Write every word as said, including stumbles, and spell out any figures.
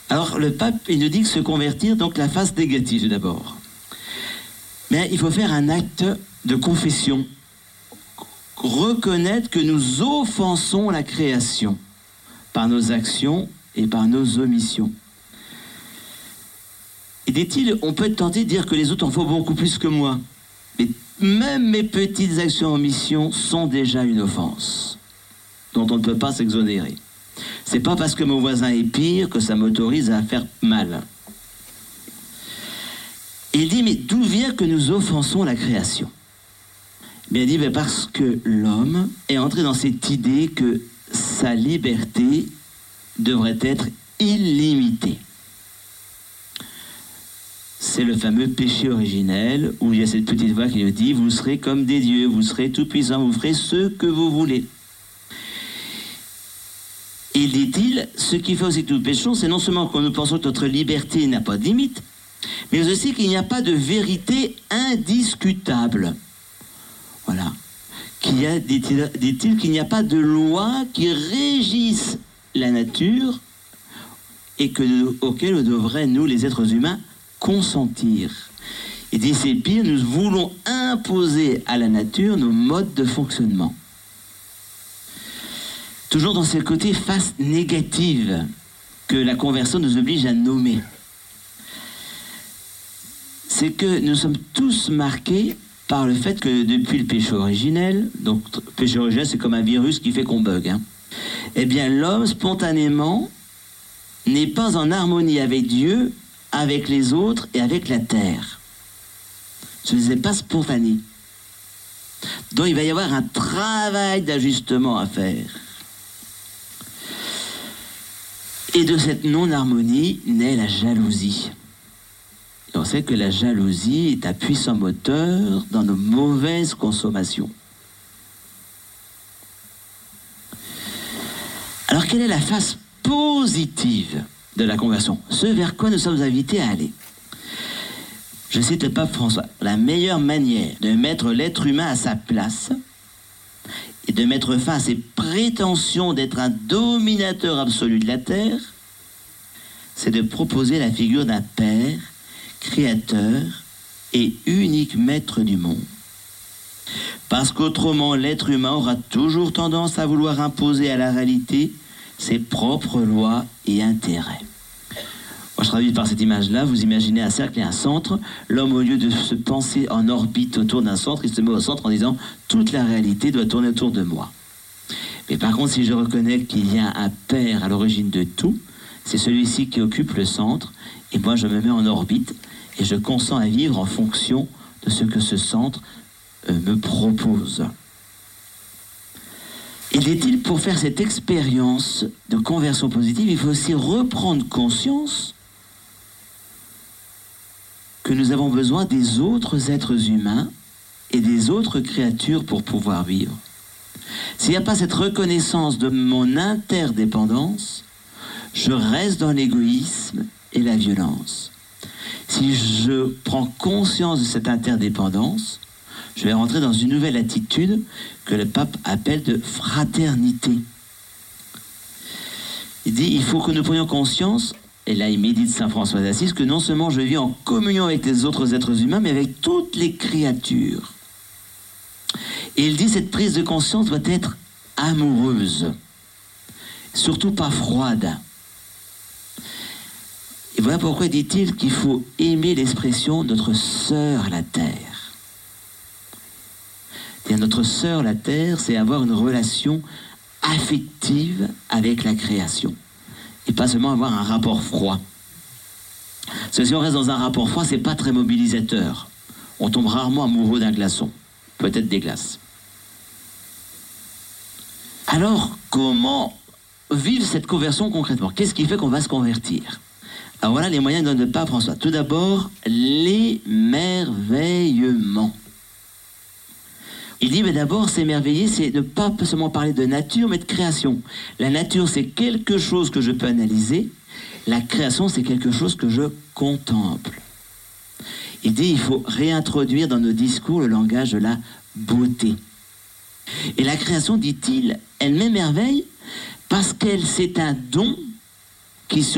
Alors le pape, il nous dit que se convertir, donc la face négative d'abord. Mais il faut faire un acte de confession. Reconnaître que nous offensons la création par nos actions et par nos omissions. Et dit-il, on peut être tenté de dire que les autres en font beaucoup plus que moi. Mais même mes petites actions et omissions sont déjà une offense, dont on ne peut pas s'exonérer. C'est pas parce que mon voisin est pire que ça m'autorise à faire mal. Il dit, mais d'où vient que nous offensons la création? Bien, il dit, mais parce que l'homme est entré dans cette idée que sa liberté devrait être illimitée. C'est le fameux péché originel où il y a cette petite voix qui nous dit, vous serez comme des dieux, vous serez tout puissants, vous ferez ce que vous voulez. Et dit-il, ce qui fait aussi que nous péchons, c'est non seulement que nous pensons que notre liberté n'a pas de limite, mais aussi qu'il n'y a pas de vérité indiscutable. Voilà. Qu'il y a, dit-il, dit-il, qu'il n'y a pas de loi qui régisse la nature et que, auquel nous devrions, nous, les êtres humains, consentir. Il dit, c'est pire, nous voulons imposer à la nature nos modes de fonctionnement. Toujours dans ce côté face négative que la conversion nous oblige à nommer. C'est que nous sommes tous marqués par le fait que depuis le péché originel, donc le péché originel c'est comme un virus qui fait qu'on bug, hein, eh bien l'homme spontanément n'est pas en harmonie avec Dieu, avec les autres et avec la terre. Ce n'est pas spontané. Donc il va y avoir un travail d'ajustement à faire. Et de cette non-harmonie naît la jalousie. Et on sait que la jalousie est un puissant moteur dans nos mauvaises consommations. Alors quelle est la face positive de la conversion? Ce vers quoi nous sommes invités à aller. Je cite le pape François. La meilleure manière de mettre l'être humain à sa place et de mettre fin à ses prétentions d'être un dominateur absolu de la terre, c'est de proposer la figure d'un père, créateur et unique maître du monde. Parce qu'autrement, l'être humain aura toujours tendance à vouloir imposer à la réalité ses propres lois et intérêts. Moi, je traduis par cette image-là, vous imaginez un cercle et un centre. L'homme, au lieu de se penser en orbite autour d'un centre, il se met au centre en disant « toute la réalité doit tourner autour de moi ». Mais par contre, si je reconnais qu'il y a un père à l'origine de tout, c'est celui-ci qui occupe le centre, et moi je me mets en orbite, et je consens à vivre en fonction de ce que ce centre euh, me propose. Et dit-il, pour faire cette expérience de conversion positive, il faut aussi reprendre conscience que nous avons besoin des autres êtres humains et des autres créatures pour pouvoir vivre. S'il n'y a pas cette reconnaissance de mon interdépendance, je reste dans l'égoïsme et la violence. Si je prends conscience de cette interdépendance, je vais rentrer dans une nouvelle attitude que le pape appelle de fraternité. Il dit, il faut que nous prenions conscience, et là il médite Saint François d'Assise, que non seulement je vis en communion avec les autres êtres humains, mais avec toutes les créatures. Et il dit, cette prise de conscience doit être amoureuse, surtout pas froide. Et voilà pourquoi dit-il qu'il faut aimer l'expression « notre sœur la terre ». Dire notre sœur la terre, c'est avoir une relation affective avec la création. Et pas seulement avoir un rapport froid. Parce que si on reste dans un rapport froid, c'est pas très mobilisateur. On tombe rarement amoureux d'un glaçon. Peut-être des glaces. Alors, comment vivre cette conversion concrètement? Qu'est-ce qui fait qu'on va se convertir? Alors voilà les moyens de pape François. Tout d'abord, l'émerveillement. Il dit, mais d'abord, s'émerveiller, c'est ne pas seulement parler de nature, mais de création. La nature, c'est quelque chose que je peux analyser. La création, c'est quelque chose que je contemple. Il dit, il faut réintroduire dans nos discours le langage de la beauté. Et la création, dit-il, elle m'émerveille parce qu'elle, c'est un don qui